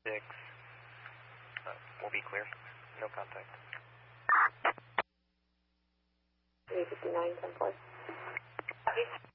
6. We'll be clear. No contact. 359, 10-4.